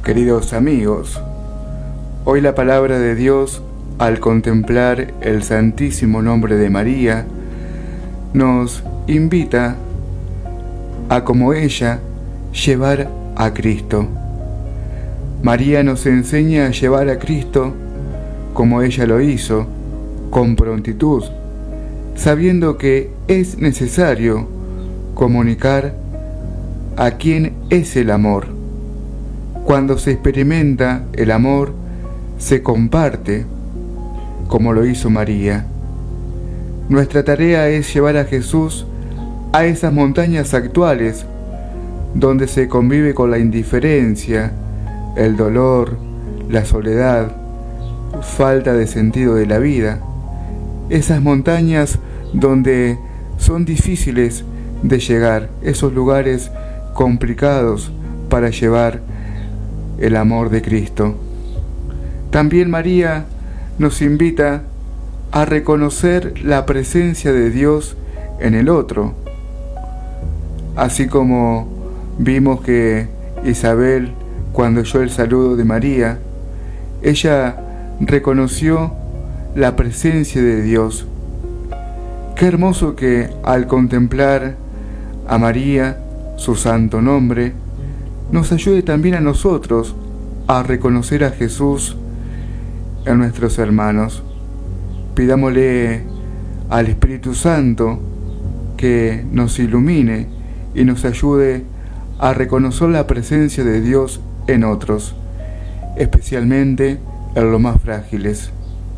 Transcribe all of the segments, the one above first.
Queridos amigos, hoy la palabra de Dios, al contemplar el santísimo nombre de María, nos invita a, como ella, llevar a Cristo. María nos enseña a llevar a Cristo como ella lo hizo, con prontitud, sabiendo que es necesario comunicar a quién es el amor. Cuando se experimenta el amor, se comparte, como lo hizo María. Nuestra tarea es llevar a Jesús a esas montañas actuales, donde se convive con la indiferencia, el dolor, la soledad, falta de sentido de la vida. Esas montañas donde son difíciles de llegar, esos lugares complicados para llevar el amor de Cristo. También María nos invita a reconocer la presencia de Dios en el otro, así como vimos que Isabel, cuando oyó el saludo de María, ella reconoció la presencia de Dios. Qué hermoso que al contemplar a María, su santo nombre, nos ayude también a nosotros a reconocer a Jesús en nuestros hermanos. Pidámosle al Espíritu Santo que nos ilumine y nos ayude a reconocer la presencia de Dios en otros, especialmente en los más frágiles.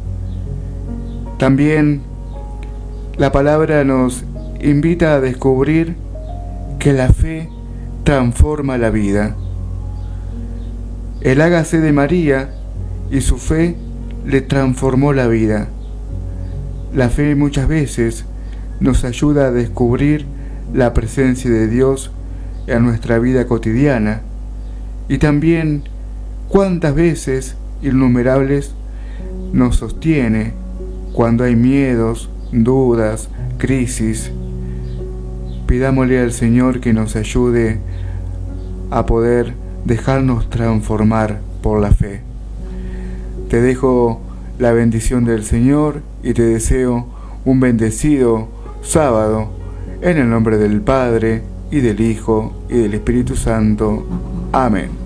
También la palabra nos invita a descubrir que la fe transforma la vida. El hágase de María y su fe le transformó la vida. La fe muchas veces nos ayuda a descubrir la presencia de Dios en nuestra vida cotidiana, y también cuántas veces innumerables nos sostiene cuando hay miedos, dudas, crisis. Pidámosle al Señor que nos ayude a poder dejarnos transformar por la fe. Te dejo la bendición del Señor y te deseo un bendecido sábado en el nombre del Padre, y del Hijo, y del Espíritu Santo. Amén.